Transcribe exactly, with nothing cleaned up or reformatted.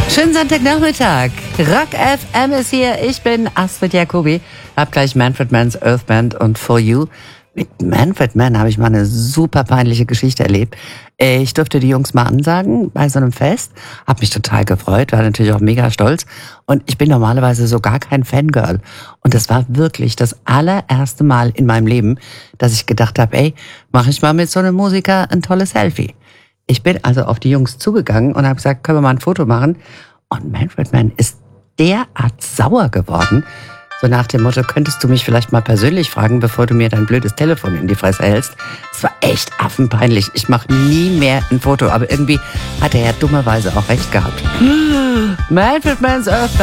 Schönen Sonntagnachmittag. Rock F M ist hier. Ich bin Astrid Jacobi. Hab gleich Manfred Mann's Earth Band und For You. Mit Manfred Mann habe ich mal eine super peinliche Geschichte erlebt. Ich durfte die Jungs mal ansagen bei so einem Fest. Hab mich total gefreut, war natürlich auch mega stolz. Und ich bin normalerweise so gar kein Fangirl. Und das war wirklich das allererste Mal in meinem Leben, dass ich gedacht habe, ey, mache ich mal mit so einem Musiker ein tolles Selfie. Ich bin also auf die Jungs zugegangen und habe gesagt, können wir mal ein Foto machen? Und Manfred Mann ist derart sauer geworden. So nach dem Motto, könntest du mich vielleicht mal persönlich fragen, bevor du mir dein blödes Telefon in die Fresse hältst? Es war echt affenpeinlich. Ich mache nie mehr ein Foto, aber irgendwie hat er ja dummerweise auch recht gehabt. Manfred Mann's Earth